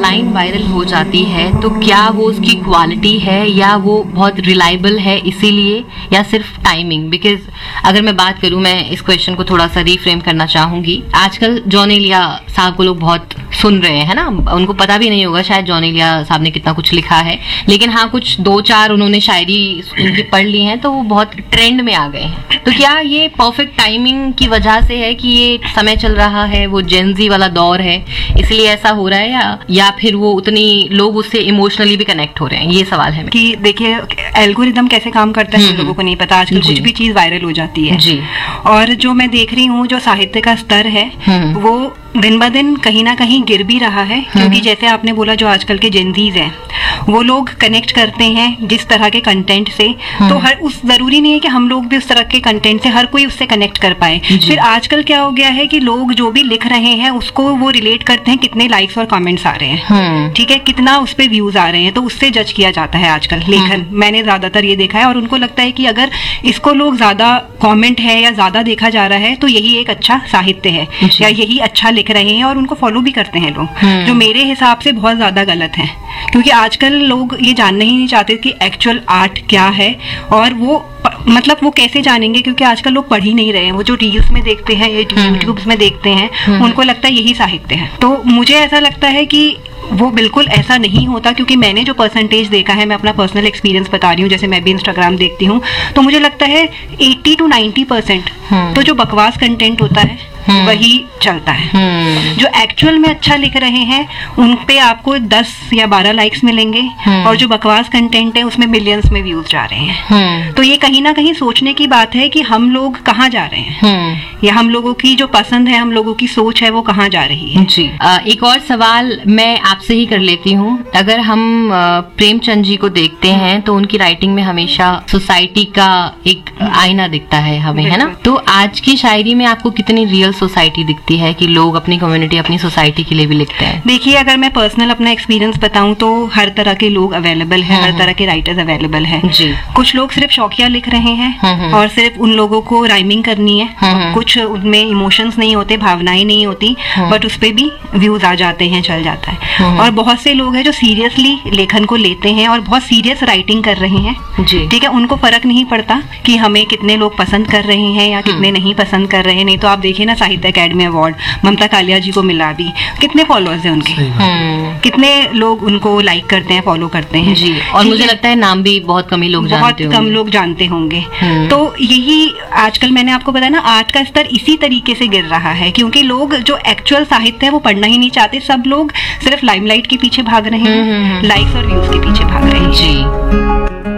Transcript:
Line viral हो जाती है तो क्या वो उसकी क्वालिटी है या वो बहुत रिलायबल है इसीलिए, या सिर्फ टाइमिंग? बिकॉज अगर मैं बात करूं, मैं इस क्वेश्चन को थोड़ा सा रीफ्रेम करना चाहूंगी। आजकल जॉन एलिया साहब को लोग बहुत सुन रहे हैं ना, उनको पता भी नहीं होगा शायद जॉन एलिया साहब ने कितना कुछ लिखा है, लेकिन हाँ कुछ 2-4 उन्होंने शायरी उनकी पढ़ ली हैं तो वो बहुत ट्रेंड में आ गए हैं। तो क्या ये परफेक्ट टाइमिंग की वजह से है कि ये समय चल रहा है, वो जेनजी वाला दौर है इसलिए ऐसा हो रहा है, या फिर वो उतनी लोग उससे इमोशनली भी कनेक्ट हो रहे हैं? ये सवाल है कि देखिए एल्गोरिदम कैसे काम करता है लोगों को नहीं पता। आजकल कुछ भी चीज वायरल हो जाती है जी। और जो मैं देख रही हूँ जो साहित्य का स्तर है वो दिन ब दिन कहीं ना कहीं गिर भी रहा है, क्योंकि जैसे आपने बोला जो आजकल के जेनजीज हैं वो लोग कनेक्ट करते हैं जिस तरह के कंटेंट से, तो हर उस जरूरी नहीं है कि हम लोग भी उस तरह के कंटेंट से हर कोई उससे कनेक्ट कर पाए। फिर आजकल क्या हो गया है कि लोग जो भी लिख रहे हैं उसको वो रिलेट करते हैं कितने लाइक्स और कमेंट्स आ रहे हैं, ठीक है, कितना उस पे व्यूज आ रहे हैं, तो उससे जज किया जाता है आजकल लेखन। मैंने ज्यादातर ये देखा है और उनको लगता है कि अगर इसको लोग ज्यादा कॉमेंट है या ज्यादा देखा जा रहा है तो यही एक अच्छा साहित्य है या यही अच्छा लिख रहे हैं, और उनको फॉलो भी करते हैं लोग, जो मेरे हिसाब से बहुत ज्यादा गलत है। क्योंकि आजकल लोग ये जानना ही नहीं चाहते कि एक्चुअल आर्ट क्या है, और वो मतलब वो कैसे जानेंगे, क्योंकि आजकल लोग पढ़ ही नहीं रहे हैं। वो जो रील्स में देखते हैं या यूट्यूब में देखते हैं उनको लगता है यही साहित्य है। तो मुझे ऐसा लगता है कि वो बिल्कुल ऐसा नहीं होता, क्योंकि मैंने जो परसेंटेज देखा है, मैं अपना पर्सनल एक्सपीरियंस बता रही हूँ, जैसे मैं भी इंस्टाग्राम देखती हूँ, तो मुझे लगता है 80 to 90% तो जो बकवास कंटेंट होता है वही चलता है। जो एक्चुअल में अच्छा लिख रहे हैं उन पे आपको 10 या 12 लाइक्स मिलेंगे, और जो बकवास कंटेंट है उसमें मिलियंस में व्यूज जा रहे हैं। तो ये कहीं ना कहीं सोचने की बात है कि हम लोग कहाँ जा रहे हैं, या हम लोगों की जो पसंद है, हम लोगों की सोच है, वो कहाँ जा रही है जी। एक और सवाल मैं आपसे ही कर लेती हूँ। अगर हम प्रेमचंद जी को देखते हैं तो उनकी राइटिंग में हमेशा सोसाइटी का एक आईना दिखता है हमें, है ना? तो आज की शायरी में आपको कितनी रियल सोसाइटी दिखती है कि लोग अपनी कम्युनिटी, अपनी सोसाइटी के लिए भी लिखते हैं? देखिए, अगर मैं पर्सनल अपना एक्सपीरियंस बताऊं तो हर तरह के लोग अवेलेबल हैं, हर तरह के राइटर्स अवेलेबल हैं जी। कुछ लोग सिर्फ शौकिया लिख रहे हैं और सिर्फ उन लोगों को राइमिंग करनी है, कुछ उनमें इमोशंस नहीं होते, भावनाएं नहीं होती, बट उस पे भी व्यूज आ जाते हैं, चल जाता है। और बहुत से लोग हैं जो सीरियसली लेखन को लेते हैं और बहुत सीरियस राइटिंग कर रहे हैं जी, ठीक है। उनको फर्क नहीं पड़ता कि हमें कितने लोग पसंद कर रहे हैं या कितने नहीं पसंद कर रहे हैं। नहीं तो आप देखिए ना, साहित्य अकेडमी अवार्ड ममता कालिया जी को मिला भी, कितने फॉलोअर्स हैं उनके, कितने लोग उनको लाइक करते हैं, फॉलो करते हैं जी। और मुझे लगता है नाम भी बहुत कम ही लोग जानते होंगे, बहुत कम लोग जानते होंगे। तो यही आजकल मैंने आपको बताया ना, आर्ट का स्तर इसी तरीके से गिर रहा है, क्योंकि लोग जो एक्चुअल साहित्य है वो पढ़ना ही नहीं चाहते। सब लोग सिर्फ लाइमलाइट के पीछे भाग रहे हैं, लाइक्स और व्यूज के पीछे भाग